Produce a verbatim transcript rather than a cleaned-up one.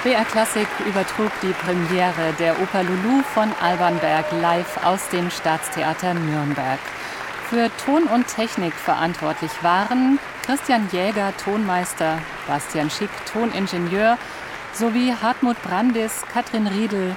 B R Klassik übertrug die Premiere der Oper Lulu von Alban Berg live aus dem Staatstheater Nürnberg. Für Ton und Technik verantwortlich waren Christian Jäger, Tonmeister, Bastian Schick, Toningenieur, sowie Hartmut Brandis, Katrin Riedel,